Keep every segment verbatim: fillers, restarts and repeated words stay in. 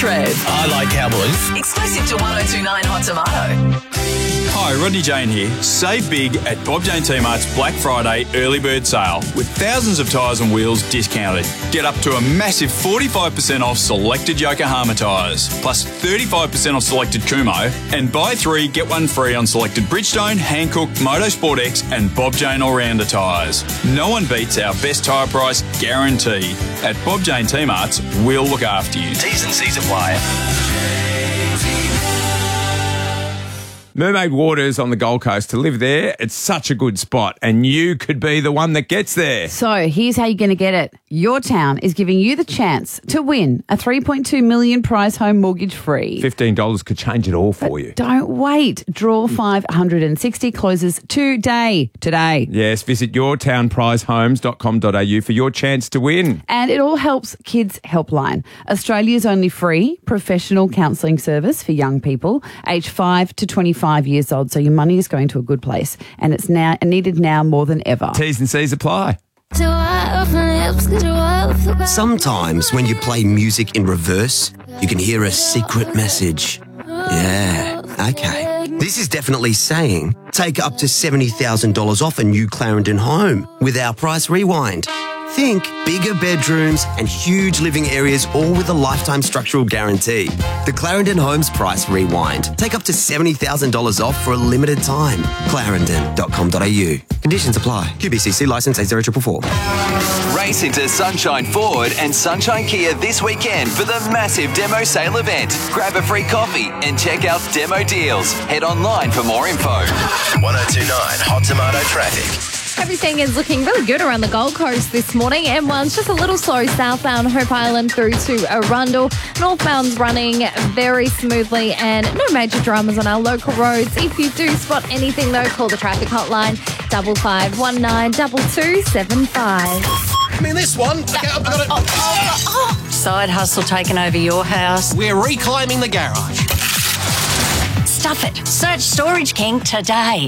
Trev. I like Cowboys. Exclusive to one oh two point nine Hot Tomato. Hi, Rodney Jane here. Save big at Bob Jane T-Mart's Black Friday early bird sale with thousands of tyres and wheels discounted. Get up to a massive forty-five percent off selected Yokohama tyres, plus thirty-five percent off selected Kumho, and buy three, get one free on selected Bridgestone, Hankook, Motorsport X and Bob Jane All-Rounder tyres. No one beats our best tyre price guarantee. At Bob Jane T-Mart's, we'll look after you. T's and C's apply. Mermaid Waters on the Gold Coast. To live there, it's such a good spot, and you could be the one that gets there. So here's how you're going to get it. Your town is giving you the chance to win a three point two million dollars prize home mortgage free. fifteen dollars could change it all for but you. Don't wait. Draw five hundred sixty closes today. Today. Yes, visit your town prize homes dot com dot a u for your chance to win. And it all helps Kids Helpline, Australia's only free professional counselling service for young people aged five to twenty-five years old. So your money is going to a good place, and it's now needed now more than ever. T's and C's apply. Sometimes when you play music in reverse, you can hear a secret message. Yeah, okay. This is definitely saying take up to seventy thousand dollars off a new Clarendon home with our price rewind. Think bigger bedrooms and huge living areas, all with a lifetime structural guarantee. The Clarendon Homes Price Rewind. Take up to seventy thousand dollars off for a limited time. clarendon dot com dot a u. Conditions apply. Q B C C licence A zero four four four. Race into Sunshine Ford and Sunshine Kia this weekend for the massive demo sale event. Grab a free coffee and check out demo deals. Head online for more info. one oh two point nine Hot Tomato traffic. Everything is looking really good around the Gold Coast this morning. M one's just a little slow southbound Hope Island through to Arundel. Northbound's running very smoothly and no major dramas on our local roads. If you do spot anything though, call the traffic hotline double five one nine double two seven five. I mean, this one. Okay, I've got it. Oh, oh, oh. Side hustle taking over your house. We're reclaiming the garage. Stuff it. Search Storage King today.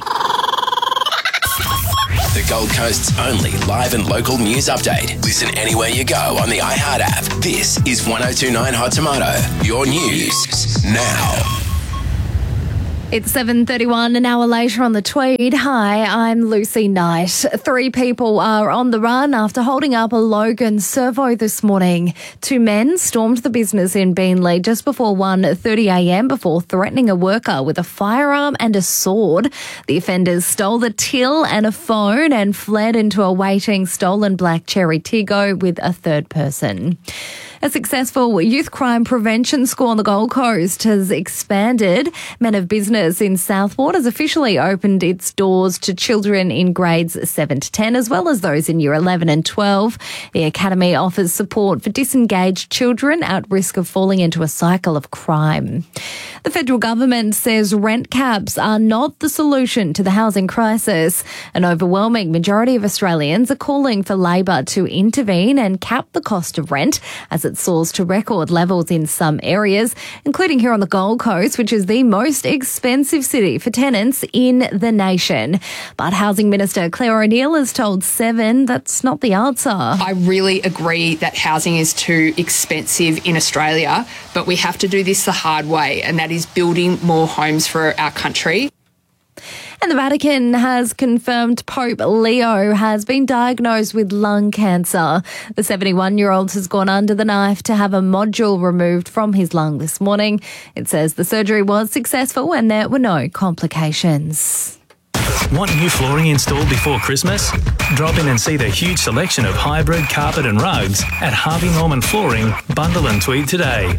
The Gold Coast's only live and local news update. Listen anywhere you go on the iHeart app. This is one oh two point nine Hot Tomato. Your news now. It's seven thirty-one, an hour later on the Tweed. Hi, I'm Lucy Knight. Three people are on the run after holding up a Logan servo this morning. Two men stormed the business in Beenleigh just before one thirty a m before threatening a worker with a firearm and a sword. The offenders stole the till and a phone and fled into a waiting stolen black cherry Tiggo with a third person. A successful youth crime prevention school on the Gold Coast has expanded. Men of Business in Southport has officially opened its doors to children in grades seven to ten, as well as those in year eleven and twelve. The academy offers support for disengaged children at risk of falling into a cycle of crime. The federal government says rent caps are not the solution to the housing crisis. An overwhelming majority of Australians are calling for Labor to intervene and cap the cost of rent as it soars to record levels in some areas, including here on the Gold Coast, which is the most expensive city for tenants in the nation. But Housing Minister Claire O'Neil has told Seven that's not the answer. I really agree that housing is too expensive in Australia, but we have to do this the hard way, and that is building more homes for our country. And the Vatican has confirmed Pope Leo has been diagnosed with lung cancer. The seventy-one-year-old has gone under the knife to have a module removed from his lung this morning. It says the surgery was successful and there were no complications. Want new flooring installed before Christmas? Drop in and see the huge selection of hybrid carpet and rugs at Harvey Norman Flooring, Bundle and Tweed today.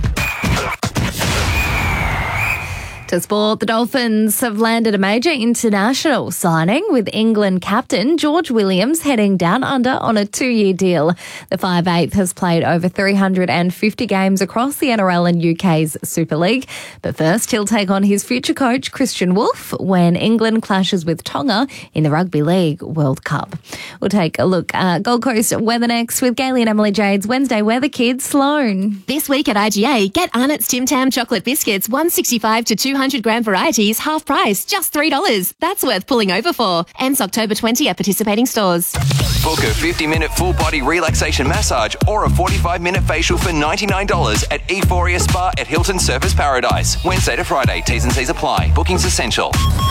To sport, the Dolphins have landed a major international signing with England captain George Williams heading down under on a two-year deal. The five eighth has played over three hundred fifty games across the N R L and U K's Super League. But first, he'll take on his future coach, Christian Wolff, when England clashes with Tonga in the Rugby League World Cup. We'll take a look at Gold Coast weather next with Gailey and Emily Jade's Wednesday Weather Kids. Sloan. This week at I G A, get Arnott's Tim Tam chocolate biscuits, one sixty-five to two hundred gram varieties, half price, just three dollars. That's worth pulling over for. Ends October twentieth at participating stores. Book a fifty minute full body relaxation massage or a forty-five minute facial for ninety-nine dollars at Euphoria Spa at Hilton Surfers Paradise. Wednesday to Friday. T's and C's apply. Bookings essential.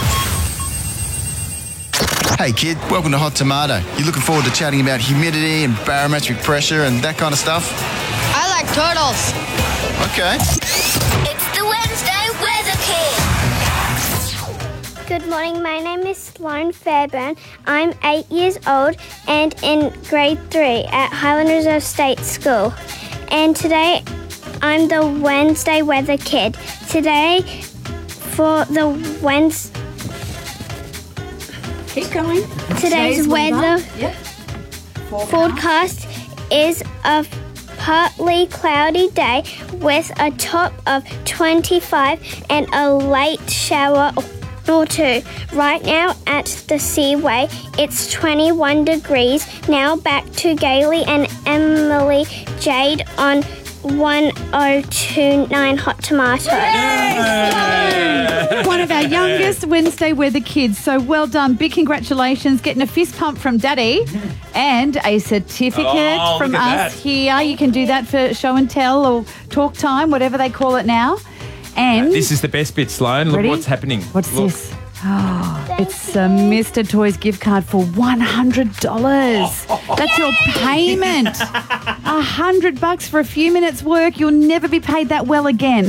Hey kid, welcome to Hot Tomato. You looking forward to chatting about humidity and barometric pressure and that kind of stuff? I like turtles. Okay. It's the Wednesday Weather Kid. Good morning, my name is Sloane Fairburn. I'm eight years old and in grade three at Highland Reserve State School. And today I'm the Wednesday Weather Kid. Today for the Wednesday... Keep going. Today's, Today's weather, weather. Yep. forecast is a partly cloudy day with a top of twenty-five and a late shower or two. Right now at the Seaway, it's twenty-one degrees. Now back to Gailey and Emily Jade on one oh two point nine Hot Tomato. One of our youngest Wednesday Weather Kids. So well done. Big congratulations. Getting a fist pump from Daddy and a certificate Oh, from look at us that. here. You can do that for show and tell or talk time, whatever they call it now. And This is the best bit, Sloane. Look Ready? what's happening. What's Look. this? Oh, it's a Mister Toys gift card for one hundred dollars. That's your payment. A hundred bucks for a few minutes work. You'll never be paid that well again.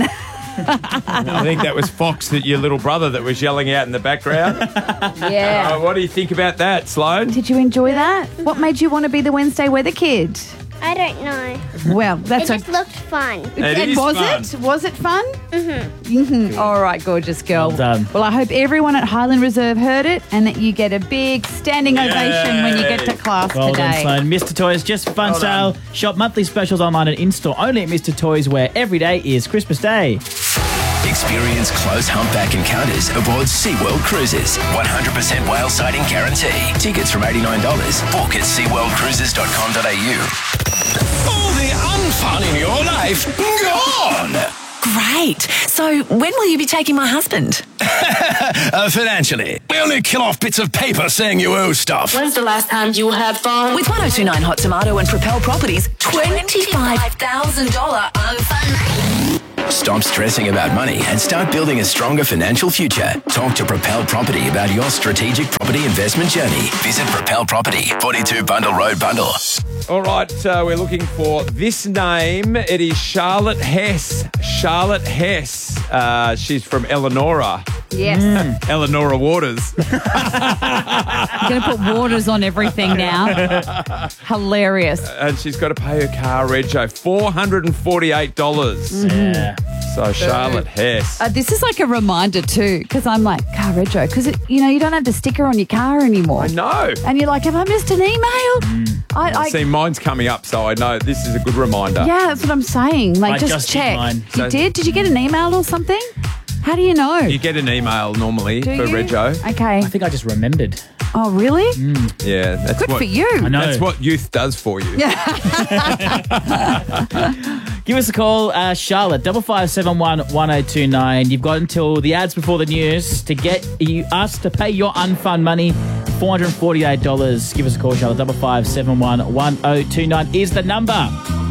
I think that was Fox, that your little brother, that was yelling out in the background. Yeah. Uh, what do you think about that, Sloane? Did you enjoy that? What made you want to be the Wednesday Weather Kid? I don't know. Well, that's it a- just looked fun. It and is was fun. it? Was it fun? Mm-hmm. Mm-hmm. All right, gorgeous girl. Well done. Well, I hope everyone at Highland Reserve heard it and that you get a big standing ovation when you get to class Well done, today. Sloane. Mister Toys, just for fun Well sale. done. Shop monthly specials online and in-store only at Mister Toys, where every day is Christmas Day. Experience close humpback encounters aboard SeaWorld Cruises. one hundred percent whale sighting guarantee. Tickets from eighty-nine dollars. Book at sea world cruises dot com dot a u. All the unfun in your life gone. Great. So when will you be taking my husband? uh, financially, we only kill off bits of paper saying you owe stuff. When's the last time you had fun? With one oh two point nine Hot Tomato and Propel Properties, twenty-five thousand dollars unfun. Stop stressing about money and start building a stronger financial future. Talk to Propel Property about your strategic property investment journey. Visit Propel Property, forty-two Bundle Road, Bundle. All right, uh, we're looking for this name. It is Charlotte Hess. Charlotte Hess. Uh, she's from Eleonora. Yes. Mm. Eleonora Waters. I'm going to put waters on everything now. Hilarious. And she's got to pay her car rego four hundred forty-eight dollars. Mhm. Yeah. So Charlotte Hess. Uh, this is like a reminder too, because I'm like, car rego, because you know, you don't have the sticker on your car anymore. I know. And you're like, have I missed an email? I, I, See, mine's coming up, so I know this is a good reminder. yeah, that's what I'm saying. Like, I just, just did check. mine. You So- did? Did you get an email or something? How do you know? You get an email normally Do for you? rego. Okay. I think I just remembered. Oh, really? Yeah, that's Good what, for you. I know. That's what youth does for you. Give us a call, uh, Charlotte, double five seven one one zero two nine. You've got until the ads before the news to get you us to pay your unfun money, four hundred forty-eight dollars. Give us a call, Charlotte, double five seven one one zero two nine is the number.